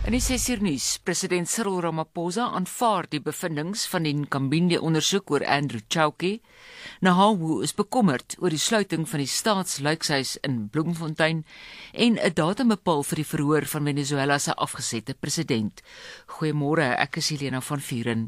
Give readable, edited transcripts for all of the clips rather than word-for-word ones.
In die 6uur nuus, president Cyril Ramaphosa aanvaar die bevindings van die Nkambinde-ondersoek oor Andrew Chauke. Nahawu is bekommerd oor die sluiting van die staatslykshuis in Bloemfontein en 'n datum bepaal vir die verhoor van Venezuela se afgesette president. Goeiemôre, ek is Helena van Vuren.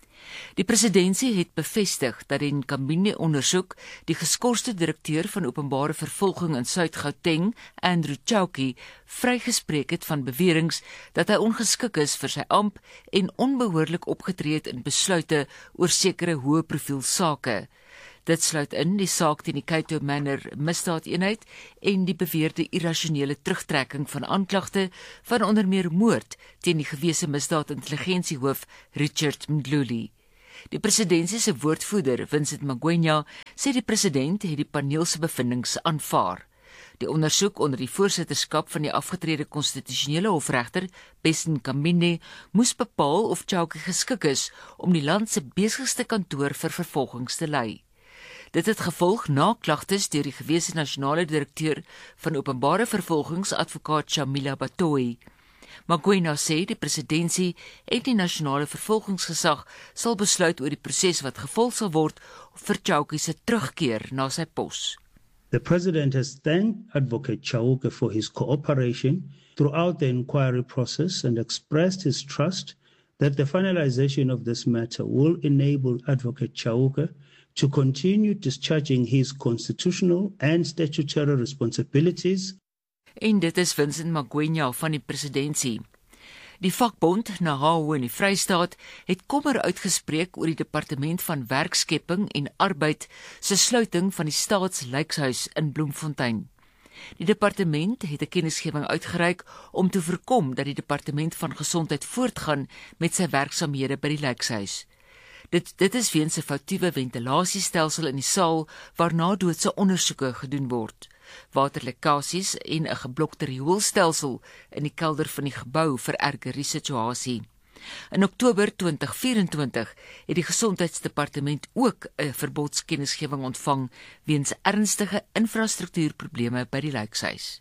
Die presidentsie het bevestig dat die Nkambinde-ondersoek die geskorste direkteur van openbare vervolging in Suid-Gauteng, Andrew Chauke, vrygespreek het van beweringe dat hy ongeskik is vir sy amp en onbehoorlik opgetree het in besluite oor sekere hoë profiel sake. Dit sluit in die saak teen die Cato Manor misdaadeenheid en die beweerde irrasionele terugtrekking van aanklagte van onder meer moord teen die gewese misdaadintelligensiehoof Richard Mdluli. Die presidentsie se woordvoerder, Vincent Magwenya, sê die president het die paneel se bevindings aanvaar. Die ondersoek onder die voorsitterskap van die afgetrede konstitusionele hofregter, Bessie Nkambinde, moes bepaal of Chauke geskik is om die land se besigste kantoor vir vervolgings te lei. Dit het gevolg na klagtes deur die gewese nasionale direkteur van openbare vervolgings, advokaat Shamila Batoyi. Magwenya sê die presidentsie en die nasionale vervolgingsgesag sal besluit oor die proses wat gevolg sal word vir Chauke se terugkeer na sy pos. The President has thanked Advocate Chauke for his cooperation throughout the inquiry process and expressed his trust that the finalization of this matter will enable Advocate Chauke to continue discharging his constitutional and statutory responsibilities. En dit is Vincent Magwenya van die presidentsie. Die vakbond Nahawu in die Vrystaat het kommer uitgespreek oor die Departement van Werkskepping en Arbeid se sluiting van die staatslykshuis in Bloemfontein. Die departement het 'n kennisgewing uitgereik om te voorkom dat die Departement van Gesondheid voortgaan met sy werksamehede by die lykshuis. Dit is weens 'n foutiewe ventilasiestelsel in die saal waarna doodse ondersoeke gedoen word. Waterlekkasies en 'n geblokte rioolstelsel in die kelder van die gebou vererger die situasie. In Oktober 2024 het die Gesondheidsdepartement ook 'n verbodskennisgewing ontvang weens ernstige infrastruktuurprobleme by die lykshuis.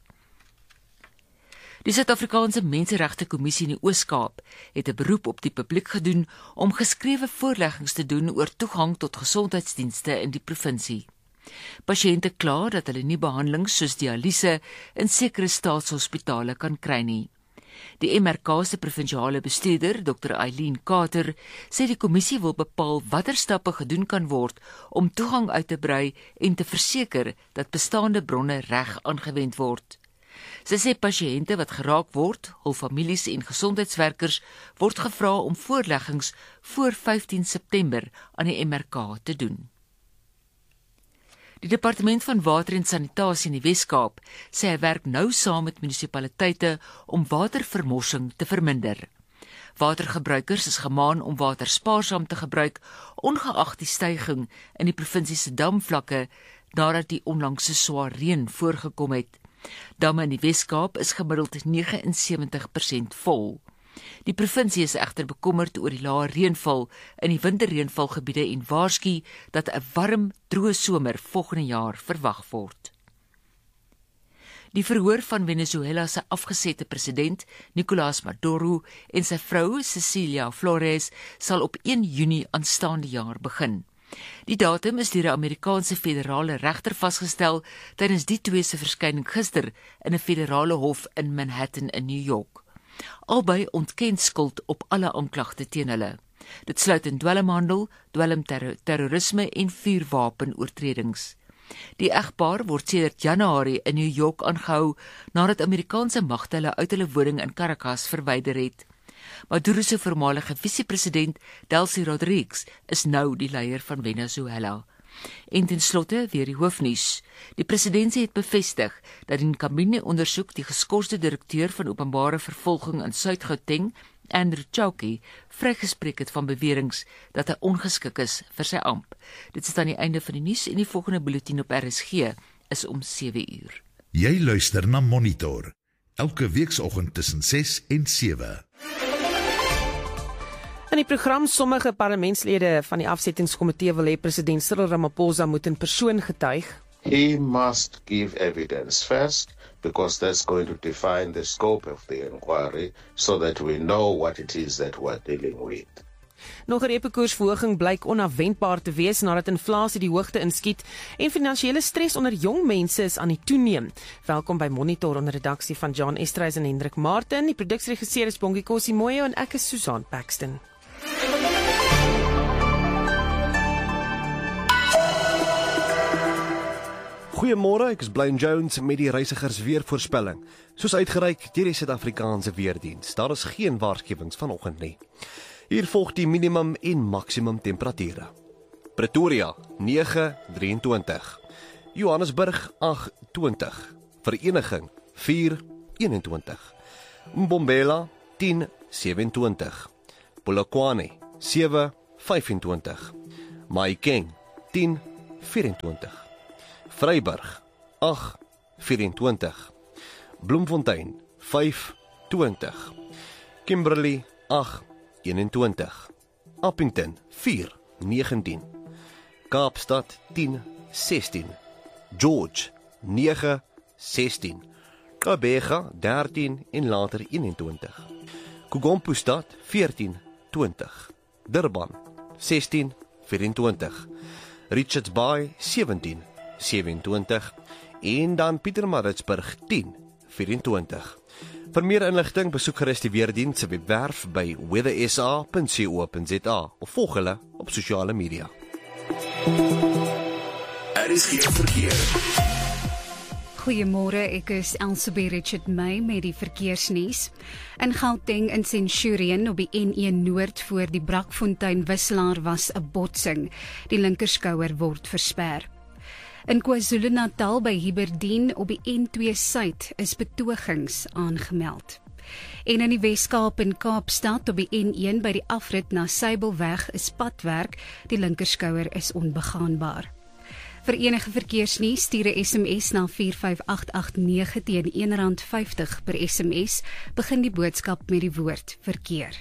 Die Suid-Afrikaanse Menseregte Kommissie in die Oos-Kaap het 'n beroep op die publiek gedoen om geskrewe voorleggings te doen oor toegang tot gesondheidsdienste in die provinsie. Pasiënte kla dat hulle nie behandeling soos dialyse in sekere staatshospitale kan kry nie. Die MRK se provinsiale bestuurder, Dr. Eileen Carter, sê die kommissie wil bepaal watter stappe gedoen kan word om toegang uit te brei en te verseker dat bestaande bronne reg aangewend word. Sy sê pasiënte wat geraak word, hul families en gesondheidswerkers word gevra om voorleggings voor 15 September aan die MRK te doen. Die Departement van Water en Sanitasie in die Wes-Kaap sê hy werk nou saam met munisipaliteite om watervermorsing te verminder. Watergebruikers is gemaan om water spaarsaam te gebruik, ongeag die stygings in die provinsie se damvlakke nadat die onlangse swaar reën voorgekom het. Damme in die Wes-Kaap is gemiddeld 79% vol. Die provinsie is egter bekommerd oor die lae reënval in die winterreënvalgebiede en waarsku dat 'n warm, droë somer volgende jaar verwag word. Die verhoor van Venezuela se afgesette president, Nicolás Maduro, en sy vrou, Cecilia Flores, sal op 1 Junie aanstaande jaar begin. Die datum is deur 'n Amerikaanse federale regter vasgestel tydens die twee se verskyning gister in 'n federale hof in Manhattan in New York. Albei ontken skuld op alle aanklagte teen hulle. Dit sluit in dwelmhandel, dwelmterrorisme en vuurwapenoortredings. Die egpaar word sedert Januarie in New York aangehou nadat Amerikaanse magte hulle uit hulle woning in Caracas verwyder het. Maduro se voormalige visiepresident, Delcy Rodriguez, is nou die leier van Venezuela. En ten slotte weer die hoofnuus. Die presidentsie het bevestig dat die Nkambinde-ondersoek die geskorste direkteur van openbare vervolging in Suid-Gauteng, Andrew Chauke, vrygespreek het van beweringe dat hy ongeskik is vir sy amp. Dit is aan die einde van die nuus en die volgende bulletin op RSG is om 7:00. Jy luister na Monitor, elke weekoggend tussen 6 en 7. In die program sommige parlementslede van die afsettingskomitee wil hê president Cyril Ramaphosa moet in persoon getuig. he must give evidence first, because that's going to define the scope of the inquiry so that we know what it is that we're dealing with. Nog 'n reepekoersverhoging blyk onafwendbaar te wees nadat inflasie die hoogte inskiet en finansiële stres onder jong mense is aan die toeneem. Welkom by Monitor onder redaksie van John Estreys en Hendrik Martin. Die produksieregisseur is Bongie Kosimoyo en ek is Susan Paxton. Goeiemôre, ek is Blaine Jones met die reisigersweervoorspelling. Soos uitgereik deur die Suid-Afrikaanse Weerdiens, daar is geen waarskuwings vanoggend nie. Hier volg die minimum en maksimum temperature. Pretoria 9:23, Johannesburg 8:20, Vereniging 4:21, Mbombela 10:27, Polokwane 7:25, Mahikeng 10:24, Vryburg 8:24, Bloemfontein 5:20, Kimberley 8:21, Appington 4:19, Kaapstad 10:16, George 9:16, Gqeberha 13 en later 21, Kogompostad 14:20, Durban 16:24, Richards Bay 17:27 en dan Pietermaritzburg 10:24. Vir meer inligting besoek gerus die Weerdiens se webwerf by weathersa.co.za of volg hulle op sosiale media. Is geen verkeer. Goeiemôre, ek is Elsabie Richard May met die verkeersnuus. In Gauteng in Centurion op die N1 Noord voor die Brakfontein wisselaar was 'n botsing. Die linkerskouer word versper. In KwaZulu-Natal by Hiberdien op die N2 Suid is betogings aangemeld. En in die Weskaap in Kaapstad op die N1 by die afrit na Sybelweg is padwerk, die linkerskouer is onbegaanbaar. Vir enige verkeersnuus stuur 'n SMS na 45889 teen R1.50 per SMS. Begin die boodskap met die woord verkeer.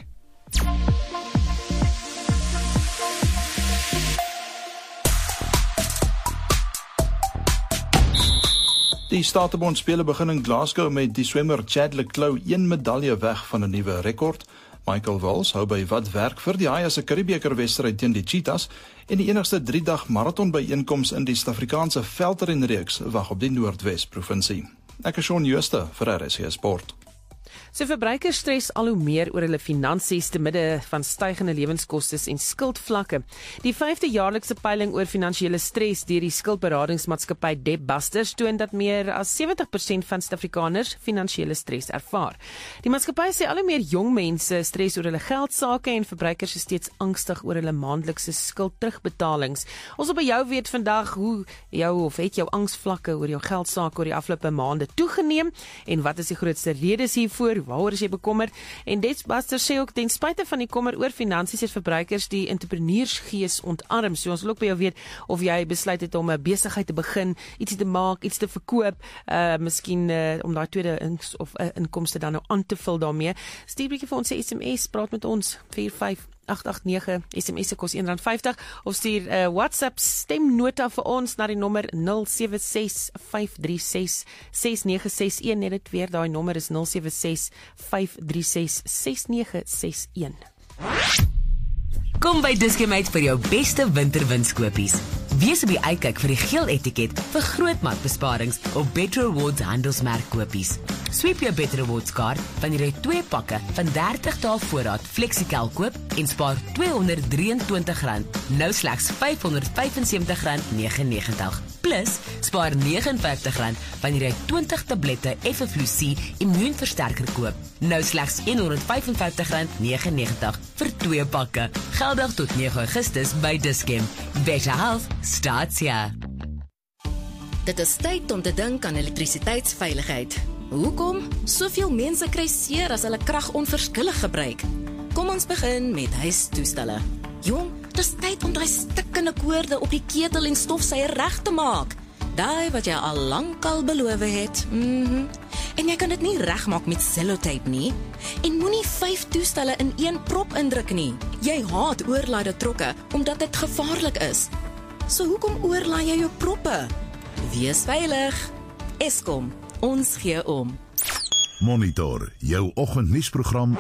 Die Statebondspele begin in Glasgow met die swemmer Chad le Clos 1 medalje weg van 'n nuwe rekord. Michael Walls hou by wat werk vir die Haie se Curriebeeker-wedstryd teen die Cheetahs en die enigste 3-dag marathonbyeenkoms in die Suid-Afrikaanse veldrenreeks wag op die Noordwes-provinsie. Ek is Shaun Jooste vir RSG Sport. So verbruikers stres al hoe meer oor hulle finansies te midde van stygende lewenskostes en skuldvlakke. Die 5de jaarlikse peiling oor finansiële stres deur die skuldberadingsmaatskappy Debtbusters toon dat meer as 70% van Suid-Afrikaners finansiële stres ervaar. Die maatskappy sê al hoe meer jong mense stres oor hulle geldsaake en verbruikers is steeds angstig oor hulle maandelikse skuldterugbetalings. Ons wil by jou weet vandag hoe het jou angsvlakke oor jou geldsaake oor die afgelope maande toegeneem en wat is die grootste redes hiervoor? Waaroor is jy bekommerd? En Debtbusters sê ook ten spyte van die kommer oor finansies het verbruikers die entrepreneursgees ontarm. So ons wil ook by jou weet of jy besluit het om 'n besigheid te begin, iets te maak, iets te verkoop, miskien om daai tweede inkomste dan nou aan te vul daarmee. Stuur 'n bietjie vir ons 'n SMS, praat met ons 45889, SMS se kos R1.50 of stuur WhatsApp stemnota vir ons na die nommer 0765366961. Net dit weer, daai nommer is 0765366961. Kom by Dis-Chem uit vir jou beste winterwinskopies. Wees op die uitkyk vir die geel etiket vir groot markbesparings op Better Rewards handelsmerkkopies. Sweep jou Better Rewards kaart wanneer jy 2 pakke van 30 dae voorraad Flexical koop en spaar R223, nou slegs R575,99. Plus, spaar R59 wanneer jy 20 tablette Effevlucy immuunversterker koop, nou slegs R155,99 vir 2 pakke. Geldig tot 9 Augustus by Dis-Chem. Better Health starts here. Dit is tyd om te dink aan elektrisiteitsveiligheid. Hoekom? Soveel mense kry seer as hulle krag onverskillig gebruik. Kom ons begin met huistoestelle. Jong, dis tyd om daai stikkende koorde op die ketel en stofsuier reg te maak. Daai wat jy al lankal beloof het. En jy kan dit nie regmaak met sellotape nie. En moenie 5 toestelle in een prop indruk nie. Jy haat oorlaaide trokke omdat dit gevaarlik is. So hoekom oorlaai jy jou proppe? Wees veilig. Eskom, ons gee om. Monitor jou oggendnuusprogram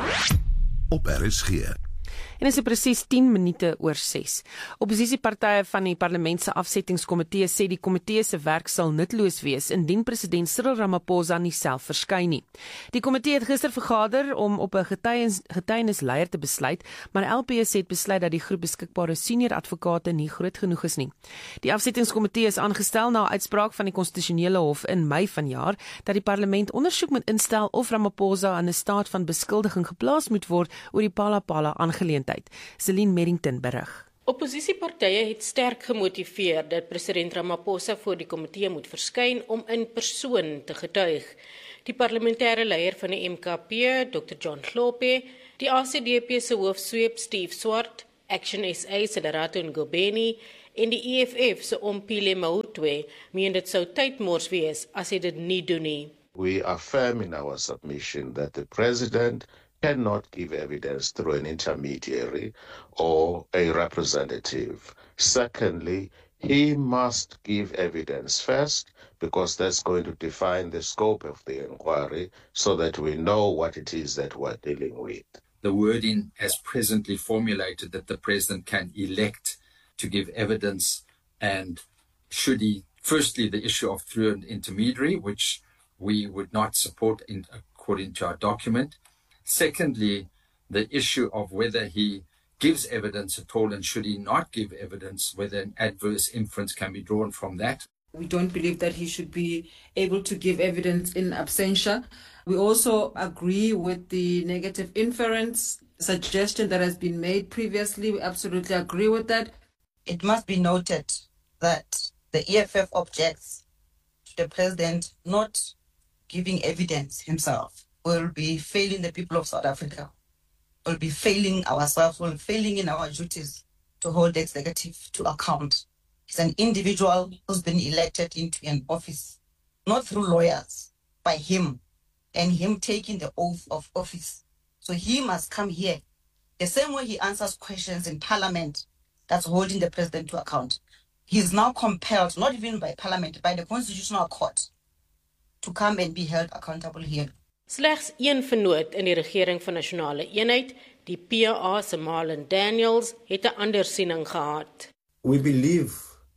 op RSG. En is presies 10 minute oor 6. Opposisiepartye van die Parlement se afsettingskomitee sê die komitee se werk sal nutteloos wees indien president Cyril Ramaphosa nie self verskyn nie. Die komitee het gister vergader om op 'n getuienisleier te besluit, maar LPS het besluit dat die groep beskikbare senior advokate nie groot genoeg is nie. Die afsettingskomitee is aangestel na 'n uitspraak van die konstitusionele hof in Mei vanjaar dat die parlement ondersoek moet instel of Ramaphosa in 'n staat van beskuldiging geplaas moet word oor die Palapala aangeleentheid. Celine Merrington berig. Opposisiepartye het sterk gemotiveer dat president Ramaphosa voor die komitee moet verskyn om in persoon te getuig. Die parlementêre leier van die MKP, Dr. John Hlophe, die ACDP se hoofsweep Steve Swart, Action SA se Lerato Ngobeni en die EFF se Ompile Mautwe meen dit sou tydmors wees as hy dit nie doen nie. We affirm in our submission that the president cannot give evidence through an intermediary or a representative. Secondly, he must give evidence first because that's going to define the scope of the inquiry so that we know what it is that we're dealing with. The wording as presently formulated that the president can elect to give evidence, and should he, firstly, the issue of through an intermediary, which we would not support according to our document. Secondly, the issue of whether he gives evidence at all, and should he not give evidence, whether an adverse inference can be drawn from that. We don't believe that he should be able to give evidence in absentia. We also agree with the negative inference suggestion that has been made previously. We absolutely agree with that. It must be noted that the EFF objects to the president not giving evidence himself. Will be failing the people of South Africa, will be failing ourselves, will be failing in our duties to hold the executive to account. He's an individual who's been elected into an office, not through lawyers, by him, and him taking the oath of office. So he must come here. The same way he answers questions in Parliament, that's holding the president to account. He is now compelled, not even by Parliament, by the Constitutional Court, to come and be held accountable here. Slegs een vennoot in die regering van nasionale eenheid, die PA se Marlon Daniels, het 'n ander siening gehad. We believe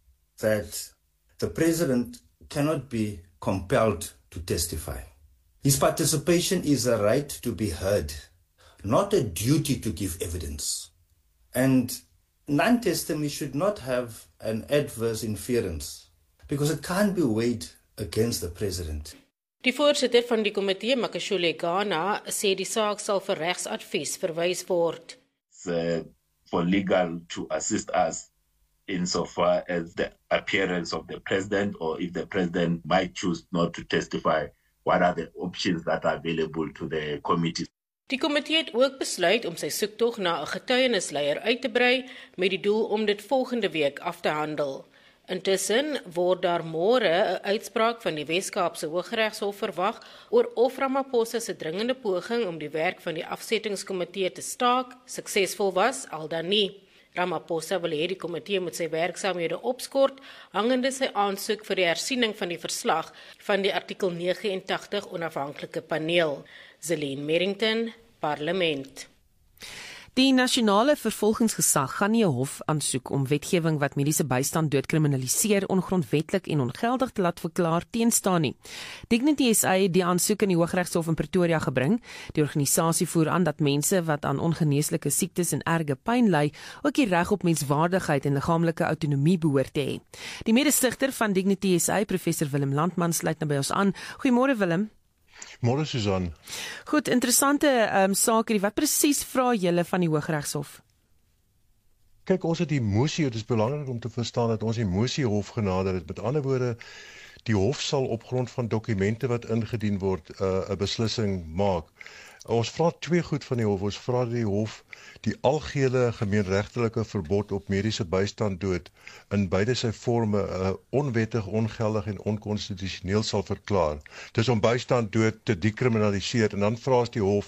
that the president cannot be compelled to testify. His participation is a right to be heard, not a duty to give evidence. And non-testimony should not have an adverse inference because it can't be weighed against the president. Die voorsitter van die komitee, Makashule Ghana, sê die saak sal vir regsadvies verwys word. For legal to assist us insofar as the appearance of the president, or if the president might choose not to testify, what are the options that are available to the committee. Die komitee het ook besluit om sy soektog na 'n getuienisleier uit te brei met die doel om dit volgende week af te handel. Intussen word daar môre 'n uitspraak van die Wes-Kaapse Hooggeregshof verwag oor of Ramaphosa se dringende poging om die werk van die afsettingskomitee te staak suksesvol was al dan nie. Ramaphosa wil hê die komitee moet sy werksaamhede opskort hangende sy aansoek vir die hersiening van die verslag van die artikel 89 onafhanklike paneel. Celine Merrington, Parlement. Die nasionale vervolgingsgesag gaan nie 'n hof aansoek om wetgewing wat mediese bystand doodkriminaliseer ongrondwetlik en ongeldig te laat verklaar teenstaan nie. Dignity SA het die aansoek in die Hooggeregshof in Pretoria gebring. Die organisasie voer aan dat mense wat aan ongeneeslike siektes en erge pyn ly, ook die reg op menswaardigheid en liggaamlike autonomie behoort te hê. Die mede-stigter van Dignity SA, professor Willem Landman, sluit nou by ons aan. Goeiemôre Willem. Môre Susan. Goed, interessante saak hierdie. Wat presies vra julle van die Hooggeregshof? Kyk, ons het die mosie, dit is belangrik om te verstaan dat ons die mosie hof genader het. Met ander woorde, die hof sal op grond van dokumente wat ingedien word 'n beslissing maak. Ons vra twee goed van die hof. Ons vra dat die hof die algehele gemeenregtelike verbod op mediese bystand dood in beide sy forme onwettig, ongeldig en onkonstitusioneel sal verklaar. Dis om bystand dood te dekriminaliseer, en dan vra ons die hof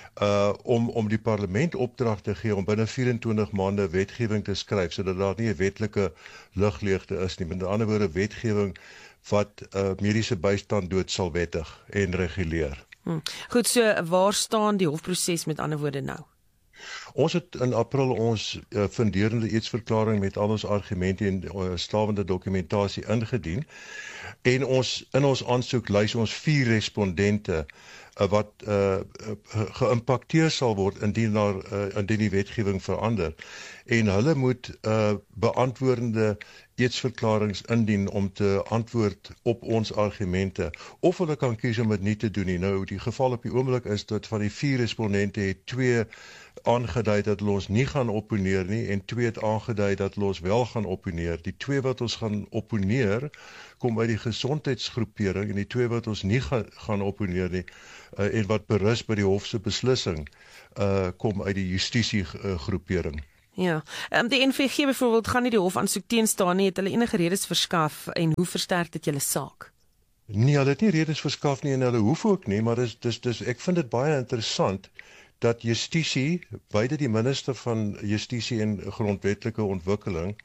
om die parlement opdrag te gee om binne 24 maande wetgewing te skryf sodat daar nie 'n wetlike lugleegte is nie. Met ander woorde, wetgewing wat mediese bystand dood sal wettig en reguleer. Goed, so waar staan die hofproses met ander woorde nou? Ons het in April ons funderende eetsverklaring met al ons argumente en stawende dokumentasie ingedien en in ons aansoek lys ons 4 respondente wat geïmpakteer sal word indien die wetgewing verander en hulle moet beantwoordende eetsverklarings indien om te antwoord op ons argumente of hulle kan kies om dit nie te doen nie. Nou die geval op die oomblik is dat van die 4 respondente het 2 aangedui dat hulle ons nie gaan opponeer nie en 2 het aangedui dat hulle ons wel gaan opponeer. Die 2 wat ons gaan opponeer kom uit die gesondheidsgroepering en die 2 wat ons nie gaan opponeer nie en wat berus by die hof se beslissing kom uit die justisiegroepering. Ja, die NVG byvoorbeeld gaan nie die hof aansoek teenstaan nie, het hulle enige redes verskaf en hoe versterk dit julle saak? Nee, hulle het nie redes verskaf nie en hulle hoef ook nie, maar dis ek vind dit baie interessant dat Justisie, beide die minister van Justisie en Grondwetlike Ontwikkeling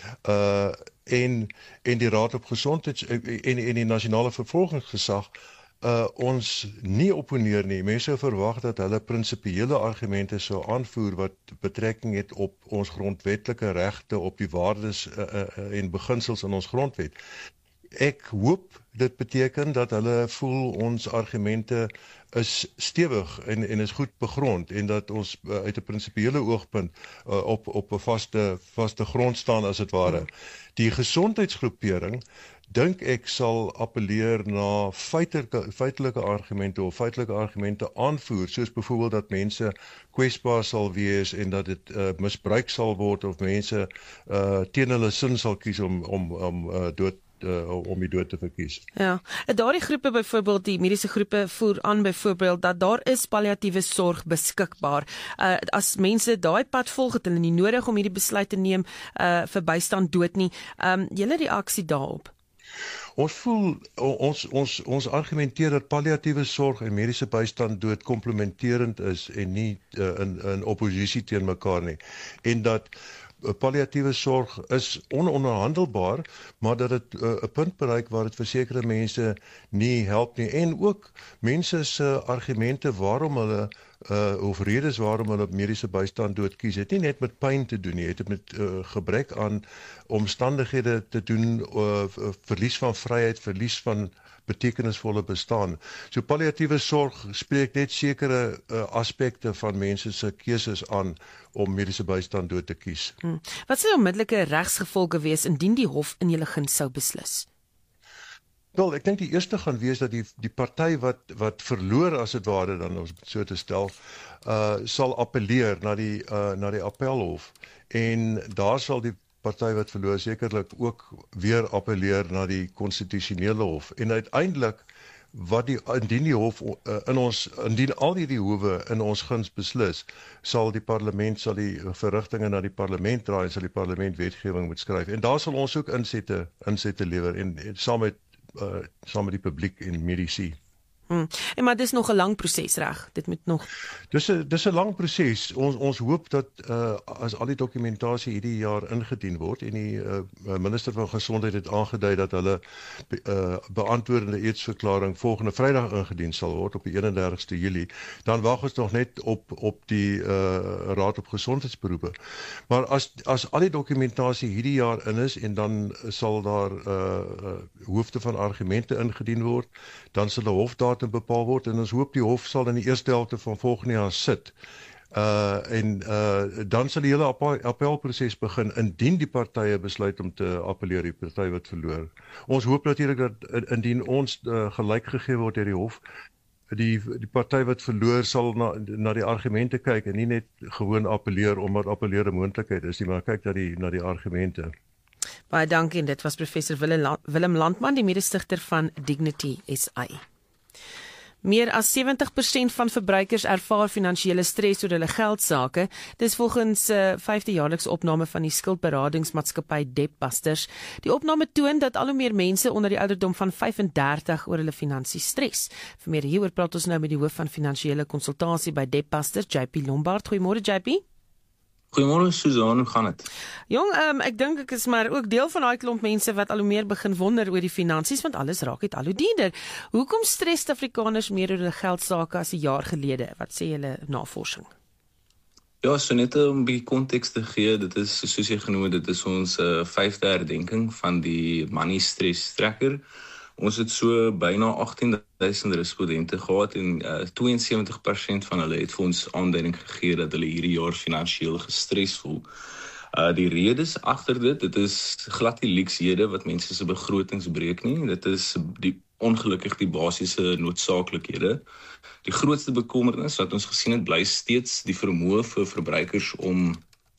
en die Raad op Gesondheids en die Nasionale Vervolgingsgesag ons nie opponeer nie. Mense verwag dat hulle prinsipiële argumente sou aanvoer wat betrekking het op ons grondwetlike regte, op die waardes en beginsels in ons grondwet. Ek hoop dit beteken dat hulle voel ons argumente is stewig en is goed begrond en dat ons uit 'n prinsipiële oogpunt op 'n vaste grond staan as dit ware. Die gesondheidsgroepering dink ek sal appeleer na feitelike argumente of feitelike argumente aanvoer, soos byvoorbeeld dat mense kwesbaar sal wees en dat dit misbruik sal word of mense teen hulle sin sal kies om die dood te verkies. Ja, daardie groepe byvoorbeeld, die mediese groepe voer aan byvoorbeeld dat daar is palliatiewe sorg beskikbaar. As mense daai pad volg, het hulle nie nodig om hierdie besluit te neem vir bystand dood nie. Julle reaksie daarop? Ons voel, ons argumenteer dat palliatiewe sorg en mediese bystand dood komplementerend is en nie in oppositie teen mekaar nie. En dat palliatiewe sorg is ononderhandelbaar, maar dat dit 'n punt bereik waar dit vir sekere mense nie help nie. En ook mense se argumente waarom hulle of redes waarom hulle mediese bystand dood kies, het nie net met pyn te doen nie, het met gebrek aan omstandighede te doen, verlies van vryheid, verlies van betekenisvolle bestaan. So palliatiewe sorg spreek net sekere aspekte van mense se keuses aan om mediese bystand dood te kies. Wat sou onmiddellike regsgevolge wees indien die hof in julle guns sou beslis? Wel, ek dink die eerste gaan wees dat die party wat verloor as dit ware dan ons so te stel, sal appeleer na die appelhof en daar sal die party wat verloor sekerlik ook weer appeleer na die konstitusionele hof en uiteindelik indien al die howe in ons guns beslis, sal die verrigtinge na die parlement draai en sal die parlement wetgewing moet skryf en daar sal ons ook insette lewer en saam met die publiek en medici. En maar dis nog 'n lang proses, reg? Dit moet nog. Dis 'n lang proses. Ons hoop dat as al die dokumentasie hierdie jaar ingedien word en die minister van Gesondheid het aangedui dat hulle beantwoordende eetsverklaring volgende Vrydag ingedien sal word op die 31ste Julie, dan wag ons nog net op die Raad op Gesondheidsberoepe. Maar as al die dokumentasie hierdie jaar in is en dan sal daar hoofde van argumente ingedien word, dan sal 'n hofdatum bepaal word en ons hoop die hof sal in die eerste helfte van volgende jaar sit. Dan sal die hele appelproses begin indien die partye besluit om te appeleer, die party wat verloor. Ons hoop natuurlik dat indien ons gelyk gegee word deur die hof, die party wat verloor sal na die argumente kyk en nie net gewoon appeleer omdat appeleer 'n moontlikheid is nie, maar kyk na die argumente. Baie dankie en dit was professor Willem Landman, die mede-stigter van Dignity SA. Meer as 70% van verbruikers ervaar finansiële stres oor hulle geldsaake. Dis volgens 5de jaarlikse opname van die skuldberadingsmaatskappy Debtbusters. Die opname toon dat al hoe meer mense onder die ouderdom van 35 oor hulle finansies stres. Vir meer hieroor praat ons nou met die hoof van finansiële konsultasie by Debtbusters, JP Lombard. Goeiemôre JP. Goeiemôre Susan, hoe gaan dit? Jong, ek dink ek is maar ook deel van daai klomp mense wat al hoe meer begin wonder oor die finansies, want alles raak net al hoe duurder. Hoekom stres Afrikaners meer oor hulle geldsaake as 'n jaar gelede? Wat sê julle navorsing? Ja, so net om 'n bietjie konteks te gee, dit is soos jy genoem het, dit is ons 5de herdenking van die Money Stress Tracker. Ons het so byna 18,000 respondente gehad en 72% van hulle het vir ons aanduiding gegee dat hulle hierdie jaar finansiëel gestres voel. Die redes agter dit is glad nie leekshede wat mense se begrotings breek nie. Dit is ongelukkig die basiese noodsaaklikhede. Die grootste bekommernis wat ons gesien het, bly steeds die vermoë vir verbruikers om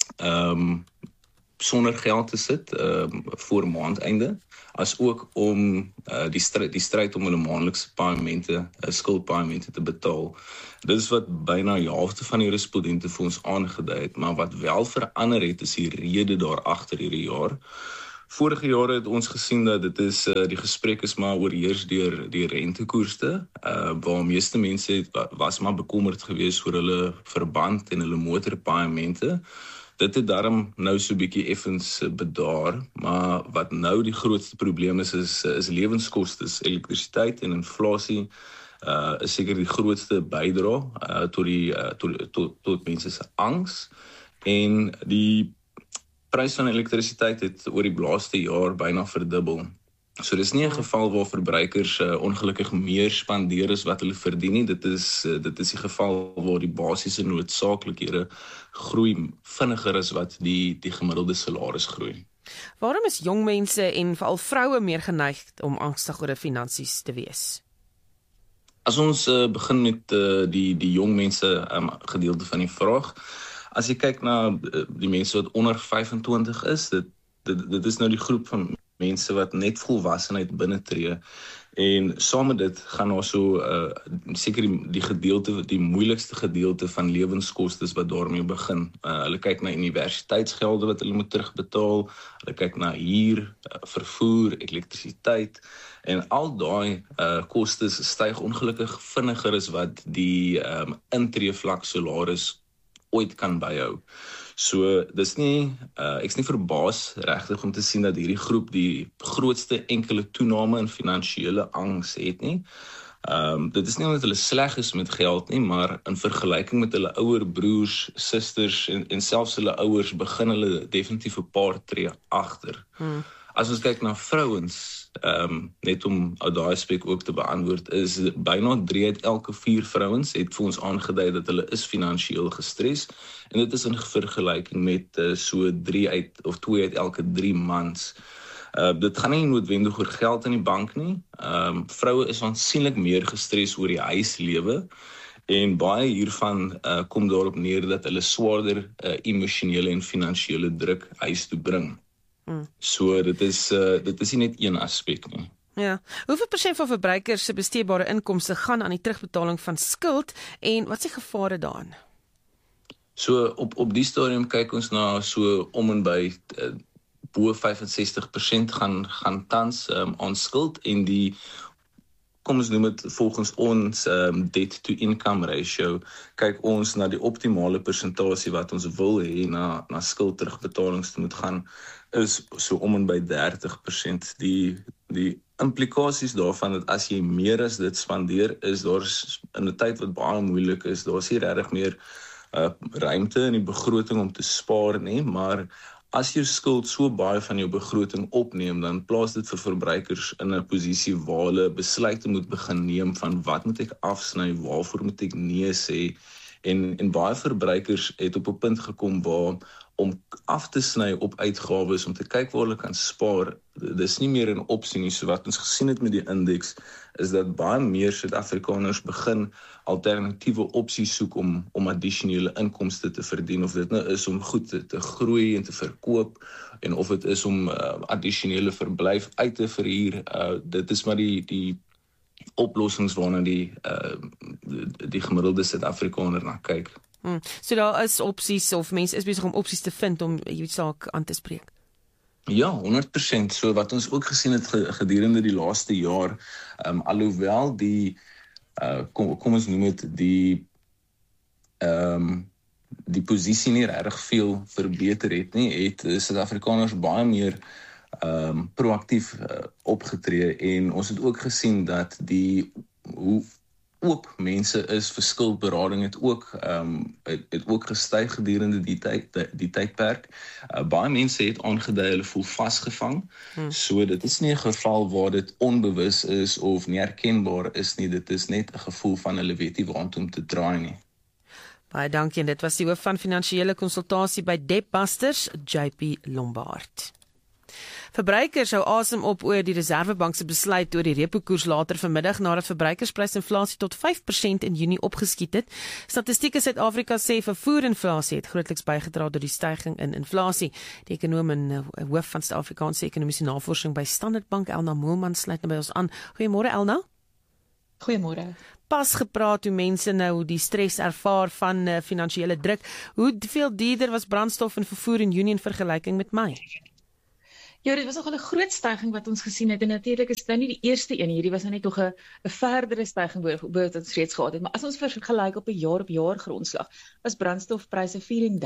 sonder geld te sit voor maandeinde, as ook om die stryd om hulle maandelikse skuldpaaiemente te betaal. Dit is wat byna die helfte van die respondente vir ons aangedui het, maar wat wel verander het, is die rede daar agter hierdie jaar. Vorige jare het ons gesien dat dit is die gesprek is maar oorheers deur die rentekoerse, waar meeste mense was maar bekommerd geweest oor hulle verband en hulle motorpaaiemente. Dit het daarom nou so 'n bietjie effens bedaar, maar wat nou die grootste probleem is lewenskostes, elektrisiteit en inflasie is seker die grootste bydra tot mense se angs, en die prys van elektrisiteit het oor die laaste jaar byna verdubbel. So dis nie 'n geval waar verbruikers ongelukkig meer spandeer as wat hulle verdien nie. Dit is die geval waar die basiese noodsaaklikhede groei vinniger as wat die gemiddelde salaris groei. Waarom is jong mense en veral vroue meer geneig om angstig oor finansies te wees? As ons begin met die jong mense gedeelte van die vraag, as jy kyk na die mense wat onder 25 is, dit is nou die groep van mense wat net volwassenheid binnetree, en saam met dit gaan daar so seker die moeilikste gedeelte van lewenskostes wat daarmee begin. Hulle kyk na universiteitsgelde wat hulle moet terugbetaal, hulle kyk na huur, vervoer, elektrisiteit, en al daai kostes styg ongelukkig vinniger as wat die intreevlak salaris ooit kan byhou. So dis nie, ek's nie verbaas regtig om te sien dat hierdie groep die grootste enkele toename in finansiële angs het nie. Dit is nie omdat hulle sleg is met geld nie, maar in vergelyking met hulle ouer broers, susters en selfs hulle ouers begin hulle definitief 'n paar tree agter. As ons kyk na vrouens, net om daai aspek ook te beantwoord, is byna 3 uit elke 4 vrouens het vir ons aangedui dat hulle is finansiëel gestres, en dit is in vergelyking met so 2 uit elke 3 mans. Dit gaan nie noodwendig oor geld in die bank nie. Vroue is aansienlik meer gestres oor die huislewe, en baie hiervan kom daarop neer dat hulle swaarder emosionele en finansiële druk huis toe bring. So dit is nie net een aspek nie. Ja. Hoeveel persent van verbruikers se besteedbare inkomste gaan aan die terugbetaling van skuld, en wat is die gevare daarin? So op die stadium kyk ons na so om en by bo 65% gaan tans aan skuld, en die, kom ons noem dit volgens ons debt to income ratio, kyk ons na die optimale persentasie wat ons wil hê na skuld terugbetalings te moet gaan, is so om en by 30%. Die implikasies daarvan dat as jy meer as dit spandeer, is daar in 'n tyd wat baie moeilik is, daar is nie regtig meer ruimte in die begroting om te spaar nie, maar as jou skuld so baie van jou begroting opneem, dan plaas dit vir verbruikers in 'n posisie waar hulle besluite moet begin neem van wat moet ek afsny, waarvoor moet ek nee sê, en baie verbruikers het op 'n punt gekom waar om af te sny op uitgawes, om te kyk waar hulle kan spaar, dis nie meer 'n opsie nie. So wat ons gesien het met die indeks, is dat baie meer Suid-Afrikaners begin alternatiewe opsies soek om addisionele inkomste te verdien, of dit nou is om goed te groei en te verkoop, en of dit is om addisionele verblyf uit te verhuur. Dit is maar die oplossings waarna die gemiddelde Suid-Afrikaner na kyk. So daar is opsies, of mense is besig om opsies te vind om hierdie saak aan te spreek? Ja, 100%. So wat ons ook gesien het gedurende die laaste jaar, alhoewel die, kom ons noem dit, die posisie nie regtig veel verbeter het nie, het Suid-Afrikaners baie meer proaktief opgetree en ons het ook gesien dat hoe oop mense is vir skuldberading het ook gestyg gedurende die tydperk. Baie mense het aangedui hulle voel vasgevang. So dit is nie 'n geval waar dit onbewus is of nie herkenbaar is nie. Dit is net 'n gevoel van hulle weet nie waant om te draai nie. Baie dankie en dit was die hoof van finansiële konsultasie by Debtbusters, JP Lombard. Verbruikers hou asem op oor die Reserwebank se besluit oor die repo-koers later vanmiddag nadat verbruikersprysinflasie tot 5% in Junie opgeskiet het. Statistiek Suid-Afrika sê vervoerinflasie het grootliks bygedra tot die stygings in inflasie. Die ekonom en hoof van Suid-Afrikaanse ekonomiese navorsing by Standard Bank, Elna Moelman, sluit nou by ons aan. Goeiemôre Elna. Goeiemôre. Pas gepraat hoe mense nou die stres ervaar van finansiële druk. Hoeveel duurder was brandstof en vervoer in Junie in vergelyking met Mei? Ja, dit was nogal 'n groot stygings wat ons gesien het en natuurlik is dit nou nie die eerste een, hierdie was nou net nog 'n verdere stygings bo wat ons reeds gehad het, maar as ons vergelyk op 'n jaar-op-jaar grondslag, was brandstofpryse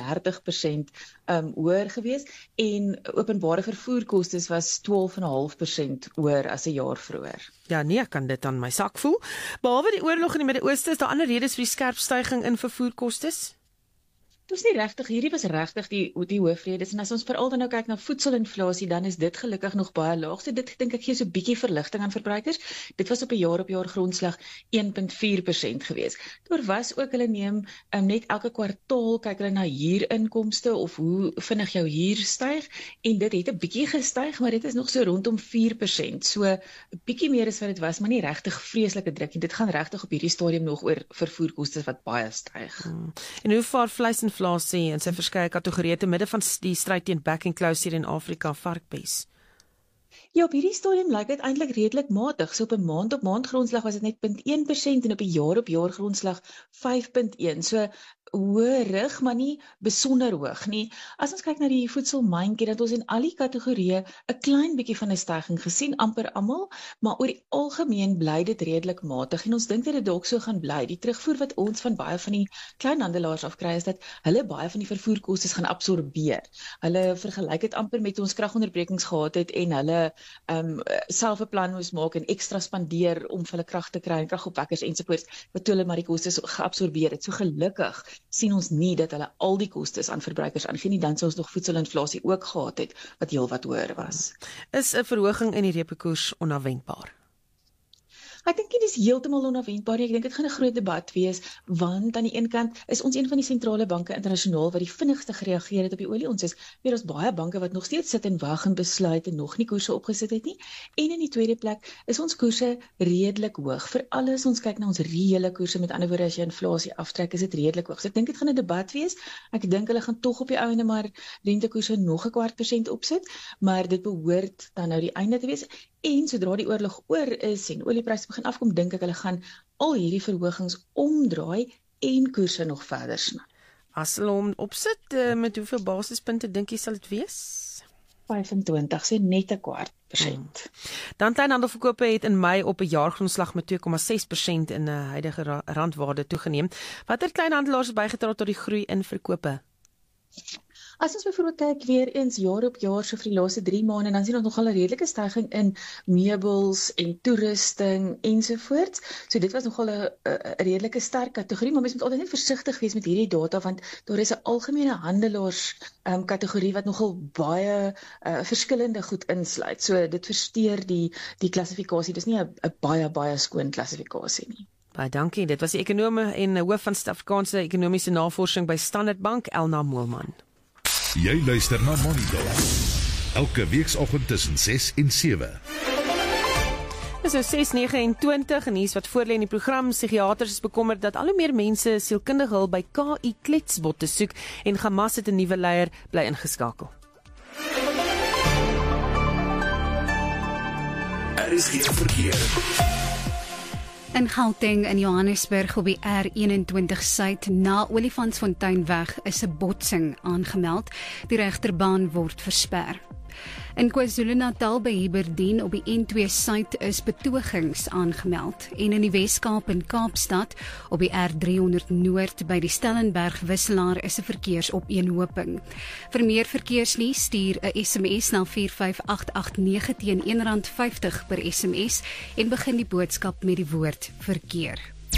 34% hoër gewees en openbare vervoerkostes was 12,5% hoër as 'n jaar vroeër. Ja, nee, ek kan dit aan my sak voel. Behalwe die oorlog in die Midde-Ooste, is daar ander redes vir die skerp stygings in vervoerkostes? Dit was nie regtig, hierdie was regtig die hoofredes, en as ons veral dan nou kyk na voedselinflasie, dan is dit gelukkig nog baie laag, so dit dink ek gee so 'n bietjie verligting aan verbruikers. Dit was op 'n jaar-op-jaar grondslag 1,4% gewees. Daar was ook, hulle neem net elke kwartaal kyk hulle na huurinkomste of hoe vinnig jou huur styg, en dit het 'n bietjie gestyg, maar dit is nog so rondom 4%, so 'n bietjie meer as wat dit was, maar nie regtig vreeslike druk, en dit gaan regtig op hierdie stadium nog oor vervoerkostes wat baie styg. En hoe vaar vleisinflasie in sy verskeie kategorieë te midde van die stryd teen back and close hier in Afrika, varkbes? Ja, op hierdie stadium lyk dit eintlik redelik matig. So op 'n maand-op-maand grondslag was dit net 0,1% en op 'n jaar-op-jaar grondslag 5,1%. So hoorig, maar nie besonder hoog nie. As ons kyk na die voedselmandjie, dat ons in al die kategorieë 'n klein bietjie van 'n stygings gesien, amper almal, maar oor die algemeen bly dit redelik matig en ons dink dat dit dalk so gaan bly. Die terugvoer wat ons van baie van die kleinhandelaars afkry is dat hulle baie van die vervoerkostes gaan absorbeer. Hulle vergelyk dit amper met ons kragonderbrekings gehad het en hulle self 'n plan moes maak en ekstra spandeer om vir hulle krag te kry en kragopwekkers ensovoorts, wat hulle maar die kostes geabsorbeer het. So gelukkig sien ons nie dat hulle al die kostes aan verbruikers aangee nie, dan sou ons nog voedselinflasie ook gehad het wat heelwat hoër was. Is 'n verhoging in die repo-koers onverwendbaar? Ek dink dit is heeltemal onverwendbaar. Ek dink dit gaan 'n groot debat wees, want aan die een kant is ons een van die sentrale banke internasionaal wat die vinnigste gereageer het op die olie. Ons is weer ons baie banke wat nog steeds sit en wag en besluit en nog nie koerse opgesit het nie. En in die tweede plek is ons koerse redelik hoog. Vir alles ons kyk na ons reële koerse, met ander woorde as jy inflasie aftrek, is dit redelik hoog. So ek dink dit gaan 'n debat wees. Ek dink hulle gaan tog op die einde maar rentekoerse nog 'n 0,25% opsit, maar dit behoort dan nou die einde te wees. En sodra die oorlog oor is en oliepryse begin afkom, dink ek hulle gaan al hierdie verhogings omdraai en koerse nog verder sny. As hulle hom opsit, met hoeveel basispunte dink jy sal dit wees? 25, so net 'n 0,25%. Dan kleinhandelverkope het in Mei op 'n jaargrondslag met 2,6% in 'n huidige randwaarde toegeneem. Watter kleinhandelaars het bygedra tot die groei in verkope? As ons byvoorbeeld kyk weer eens jaar op jaar so vir die laaste 3 maande, dan sien ons nogal 'n redelike stygings in meubels en toerusting ensovoorts. So dit was nogal 'n redelike sterk kategorie, maar mens moet altyd net versigtig wees met hierdie data, want daar is 'n algemene handelaars kategorie wat nogal baie verskillende goed insluit. So dit versteur die klassifikasie. Dis nie 'n baie skoon klassifikasie nie. Baie dankie. Dit was die ekonome en hoof van Suid-Afrikaanse ekonomiese navorsing by Standard Bank, Elna Moelman. Jy luister na Monitor. Elke weekoggend tussen 6 en 7. Dis nou 6:29 en hier's wat voorlê in die program. Psigiaters is bekommerd dat al hoe meer mense sielkundige hulp by KI Kletsbotte soek en Hamas het 'n nuwe leier, bly ingeskakel. Is geen verkeer. In Gauteng in Johannesburg op die R21 Suid na Olifantsfonteinweg is 'n botsing aangemeld. Die regterbaan word versper. In KwaZulu-Natal by Aberdeen op die N2 suid is betogings aangemeld en in die Wes-Kaap en Kaapstad op die R300 Noord by die Stellenberg wisselaar is 'n verkeersopeenhoping. Vir meer verkeersnuus stuur 'n SMS na 45889 teen R1.50 per SMS en begin die boodskap met die woord verkeer.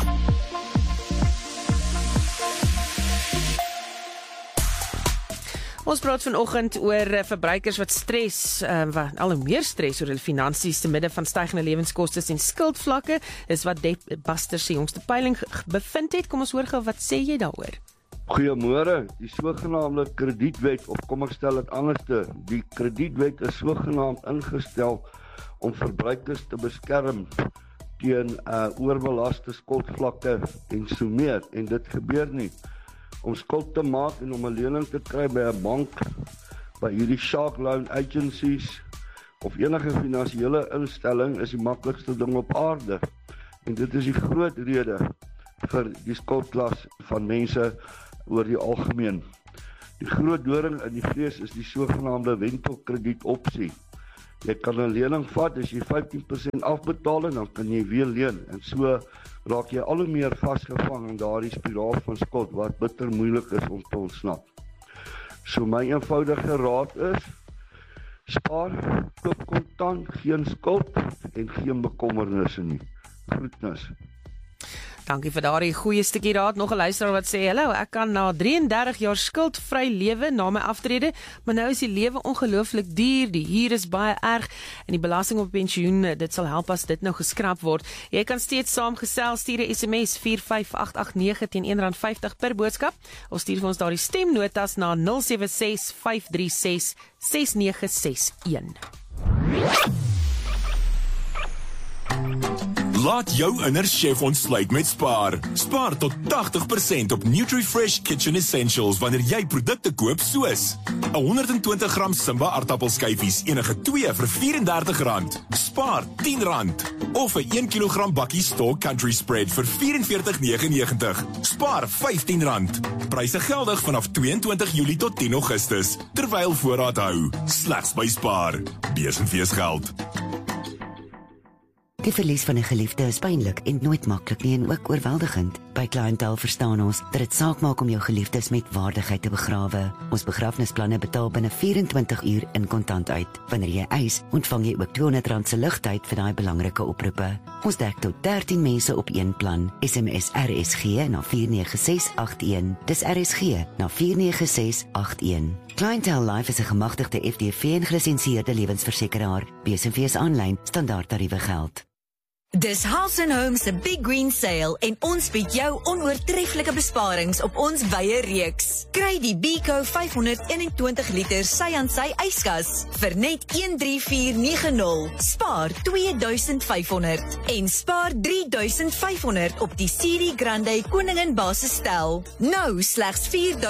Ons praat vanoggend oor verbruikers wat stres, al hoe meer stres oor hulle finansies te midde van stygende lewenskostes en skuldvlakke. Dis wat Debt Busters se jongste peiling bevind het. Kom ons hoor gou, wat sê jy daaroor? Goeiemôre. Die sogenaamde kredietwet, of kom ek stel dit anderste, die kredietwet is sogenaamd ingestel om verbruikers te beskerm teen oorbelaste skuldvlakke en so meer, en dit gebeur nie. Om skuld te maak en om 'n lening te kry by 'n bank, by hierdie shark loan agencies of enige finansiële instelling is die maklikste ding op aarde. En dit is die groot rede vir die skuldklas van mense oor die algemeen. Die groot doring in die vlees is die sogenaamde wentelkredietopsie. Jy kan 'n lening vat as jy 15% afbetaal en dan kan jy weer leen. En so raak jy al hoe meer vasgevang in daardie spiraal van skuld wat bitter moeilik is om te ontsnap. So my eenvoudige raad is: spaar, koop kontant, geen skuld en geen bekommernisse nie. Groetnis. Dankie vir daardie goeie stukkie raad. Nog 'n luisteraar wat sê, hallo, ek kan na 33 jaar skuldvry lewe na my aftrede, maar nou is die lewe ongelooflik duur, die huur is baie erg en die belasting op pensioen, dit sal help as dit nou geskraap word. Jy kan steeds saamgesels, stuur 'n SMS 45889 teen R1.50 per boodskap of stuur vir ons daardie stemnotas na 0765366961. Laat jou inner chef ontsluit met Spar. Spaar tot 80% op NutriFresh Kitchen Essentials wanneer jy produkte koop soos 'n 120 gram Simba aardappelskyfies, enige 2 vir R34. Spaar R10 of 'n 1 kg bakkie Store Country Spread vir R44,99. Spaar R15. Pryse geldig vanaf 22 Julie tot 10 Augustus, terwyl voorraad hou. Slegs by Spar. Beursenfees geld. Die verlies van 'n geliefde is pynlik en nooit maklik nie en ook oorweldigend. By Clientele verstaan ons dat dit saak maak om jou geliefdes met waardigheid te begrawe. Ons begrafnisplanne betaal binne 24 uur in kontant uit. Wanneer jy eis, ontvang jy ook R200 se ligtyd vir daai belangrike oproepe. Ons dek tot 13 mense op een plan. SMS RSG na 49681. Dis RSG na 49681. Clientele Life is 'n gemagtigde FDV en gelisensieerde lewensversekeraar. BSNV aanlyn standaard tariewe geld. Dis House & Home se Big Green Sale en ons bied jou onoortreffelike besparings op ons wye reeks. Kry die Beko 521 liter sy-aan-sy yskas vir net R13490. Spaar R2500 en spaar R3500 op die CD Grande Koningin basisstel. Nou slegs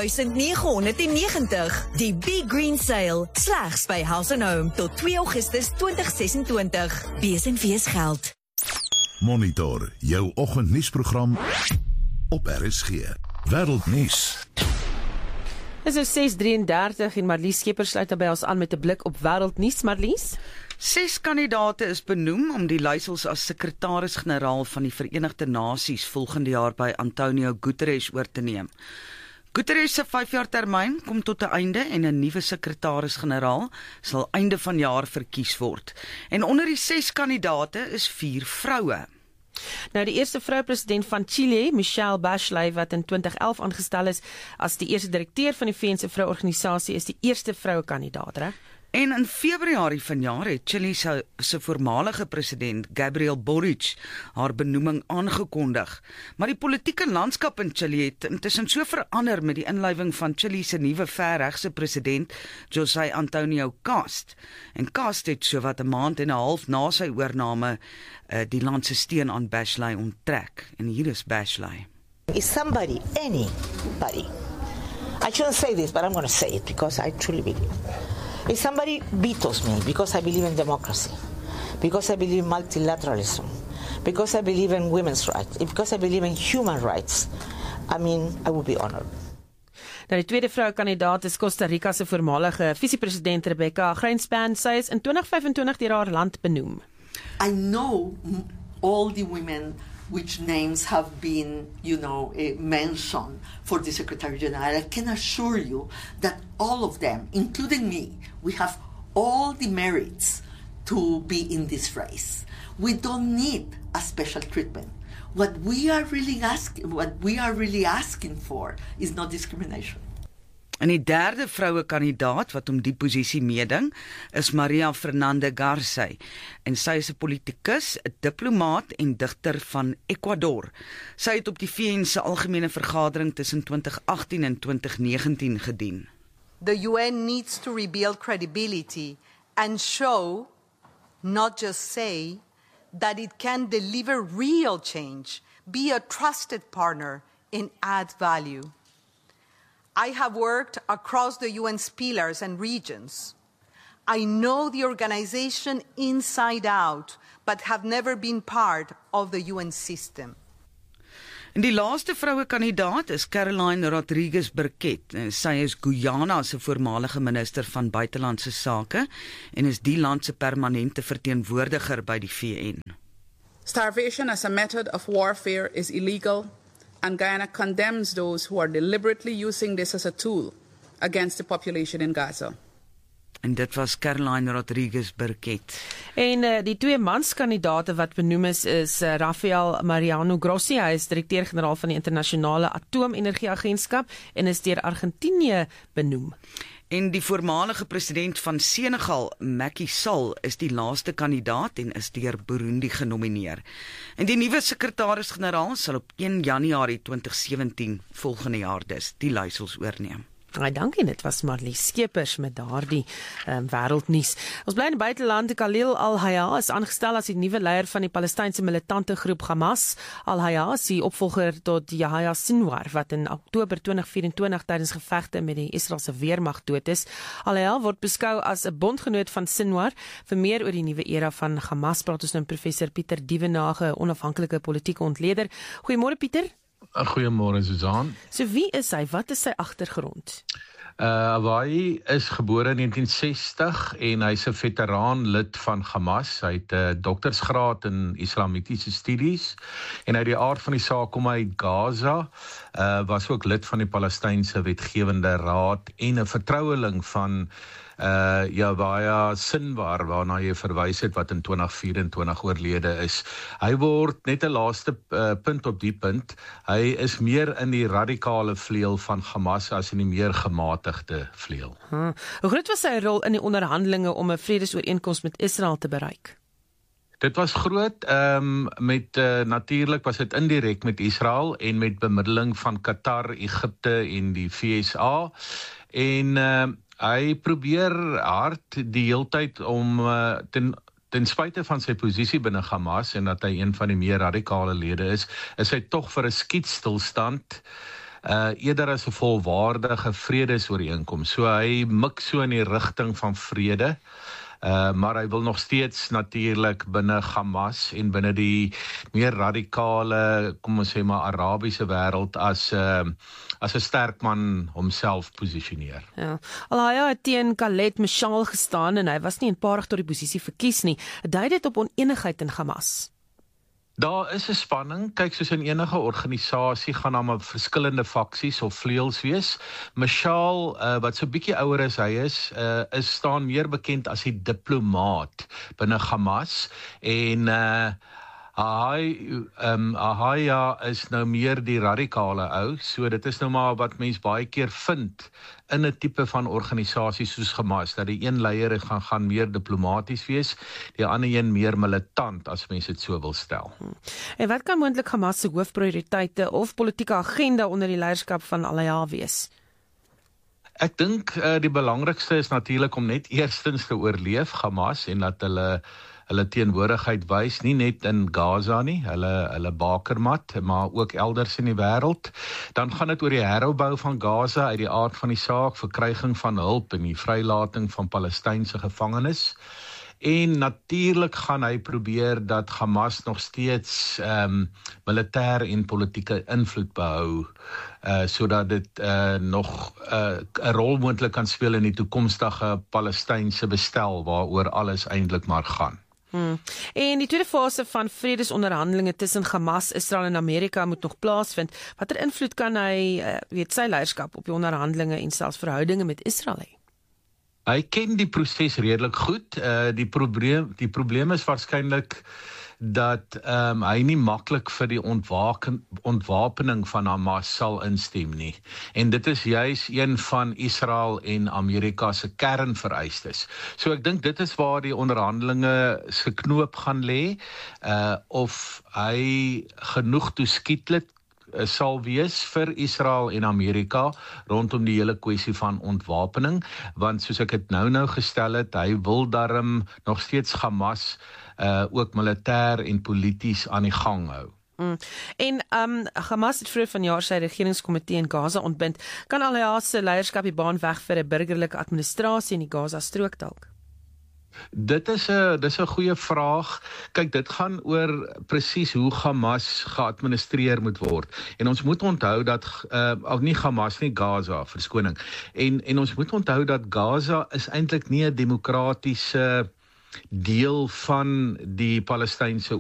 R4990. Die Big Green Sale slegs by House & Home tot 2 Augustus 2026. BSNV geld. Monitor jou oggendnuusprogram op RSG. Wêreldnuus. Dis nou 6:33 en Marlies Skeepers sluit by ons aan met 'n blik op wêreldnuus. Marlies? 6 kandidate is benoem om die leiersels as sekretaris-generaal van die Verenigde Nasies volgende jaar by Antonio Guterres oor te neem. Guterres se 5-jaar termyn kom tot 'n einde en 'n nuwe sekretaris-generaal sal einde van jaar verkies word. En onder die 6 kandidate is 4 vroue. Nou die eerste vrou-president van Chile, Michelle Bachelet, wat in 2011 aangestel is as die eerste direkteur van die VN se vrouorganisasie, is die eerste vroue kandidaat, reg? En in Februarie vanjaar het Chile se voormalige president Gabriel Boric haar benoeming aangekondig. Maar die politieke landskap in Chile het intussen so verander met die inlywing van Chile se nuwe verregse president José Antonio Cast. En Cast het sowat 'n maand en 'n half na sy oorname die land se steun aan Bachelet onttrek. En hier is Bachelet. Is somebody, anybody, I shouldn't say this, but I'm going to say it because I truly believe. If somebody vetoes me because I believe in democracy, because I believe in multilateralism, because I believe in women's rights, because I believe in human rights, I mean, I would be honored. Nou die tweede vroue kandidaat is Costa Rica se voormalige visiepresident Rebecca Grynspan. Sy is in 2025 deur haar land benoem. I know all the women which names have been, mentioned for the Secretary General. I can assure you that all of them, including me, we have all the merits to be in this race. We don't need a special treatment. What we are really asking for is not discrimination. En die derde vroue kandidaat wat om die posisie meeding is Maria Fernanda García en sy is 'n politikus, 'n diplomaat en digter van Ecuador. Sy het op die VN se algemene vergadering tussen 2018 en 2019 gedien. The UN needs to rebuild credibility and show, not just say, that it can deliver real change, be a trusted partner and add value. I have worked across the UN's pillars and regions. I know the organization inside out, but have never been part of the UN system. En die laaste vroue kandidaat is Caroline Rodriguez Burquette. Sy is Guyana se voormalige minister van buitelandse sake en is die land se permanente verteenwoordiger by die VN. Starvation as a method of warfare is illegal, and Guyana condemns those who are deliberately using this as a tool against the population in Gaza. En dit was Caroline Rodriguez Burquette. En die twee manskandidaate wat benoem is Rafael Mariano Grossi, hy is direkteur-generaal van die Internasionale Atoomenergieagentskap en is deur Argentinië benoem. En die voormalige president van Senegal, Macky Sall, is die laaste kandidaat en is deur Burundi genomineer. En die nuwe sekretaris-generaal sal op 1 Januarie 2017 volgende jaar dus die leiersels oorneem. Dankie, dit was Marlies Skeepers met daardie wêreldnuus. Ons bly in die buiteland. Khalil al-Hayya is aangestel as die nuwe leier van die Palestynse militante groep Hamas. Al-Hayya is die opvolger tot Yahya Sinwar wat in Oktober 2024 tydens gevegte met die Israeliese weermag dood is. Al-Hayya word beskou as 'n bondgenoot van Sinwar. Vir meer oor die nuwe era van Hamas praat ons nou met professor Pieter Dievenage, onafhanklike politieke ontleder. Goeiemôre Pieter. Goeiemôre Susan. So wie is hy? Wat is sy agtergrond? Hy is gebore in 1960 en hy's 'n veteraan lid van Hamas. Hy het 'n doktorsgraad in islamitiese studies en uit die aard van die saak kom hy uit Gaza, was ook lid van die Palestynse Wetgewende Raad en 'n vertroueling van Yahya Sinwar, waarna jy verwys het, wat in 2024 oorlede is. Hy word net 'n laaste punt op die punt. Hy is meer in die radikale vleuel van Hamas as in die meer gematigde vleuel. Hoe groot was sy rol in die onderhandelinge om 'n vredesooreenkoms met Israel te bereik? Dit was groot, natuurlik was dit indirek met Israel en met bemiddeling van Qatar, Egipte en die VSA. En hy probeer hard die heeltyd om ten spyte van sy posisie binne Hamas en dat hy een van die meer radikale lede is hy tog vir 'n skietstilstand eerder as 'n volwaardige vredesooreenkoms. So hy mik so in die rigting van vrede. Maar hy wil nog steeds natuurlik binne Hamas en binne die meer radikale, kom ons sê maar Arabiese wêreld as 'n sterk man homself posisioneer. Ja. Al-Hayya het teen Khaled Mashal gestaan en hy was nie eenparig tot die posisie verkies nie. Dui dit op onenigheid in Hamas? Daar is 'n spanning. Kyk, soos in enige organisasie gaan daar maar verskillende faksies of vleuels wees. Mashal, wat so 'n bietjie ouer as hy is staan meer bekend as die diplomaat binne Hamas en Al-Hayya is nou meer die radikale ou, so dit is nou maar wat mens baie keer vind in 'n tipe van organisasie soos Hamas, dat die een leier gaan meer diplomaties wees, die ander een meer militant, as mens dit so wil stel. En wat kan moontlik Hamas se hoofprioriteite of politieke agenda onder die leierskap van Al-Hayya wees? Ek dink die belangrikste is natuurlik om net eerstens te oorleef Hamas en dat hulle teenwoordigheid wys, nie net in Gaza nie, hulle bakermat, maar ook elders in die wêreld. Dan gaan dit oor die heropbou van Gaza uit die aard van die saak, verkryging van hulp en die vrylating van Palestynse gevangenes. En natuurlik gaan hy probeer dat Hamas nog steeds militêr en politieke invloed behou, sodat dit nog 'n rol moontlik kan speel in die toekomstige Palestynse bestel waaroor alles eintlik maar gaan. En die tweede fase van vredesonderhandelinge tussen Hamas, Israel en Amerika moet nog plaasvind. Watter invloed kan hy, sy leierskap op die onderhandelinge en selfs verhoudinge met Israel hê? Hy ken die proses redelik goed. Die probleem is waarskynlik dat hy nie maklik vir die ontwapening van Hamas sal instem nie. En dit is juis een van Israel en Amerika se kernvereistes. So ek dink dit is waar die onderhandelinge se knoop gaan lê, of hy genoeg toeskietlik sal wees vir Israel en Amerika rondom die hele kwessie van ontwapening, want soos ek het nou gestel het, hy wil daarom nog steeds Hamas ook militêr en polities aan die gang hou. En Hamas het vroeër vanjaar sy regeringskomitee in Gaza ontbind. Kan al se leierskap die baan weg vir 'n burgerlike administrasie in die Gaza-strook dalk? Dis 'n goeie vraag. Kyk, dit gaan oor presies hoe Hamas geadministreer moet word. En ons moet onthou dat nie Hamas nie, Gaza, verskoning. En ons moet onthou dat Gaza is eintlik nie 'n demokratiese deel van die Palestynse